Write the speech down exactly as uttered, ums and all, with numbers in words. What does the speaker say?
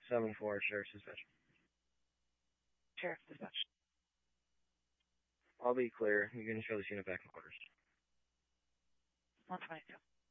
seven four, Sheriff's Dispatch. Sheriff's Dispatch. I'll be clear. You can show the unit back in quarters. one twenty-two.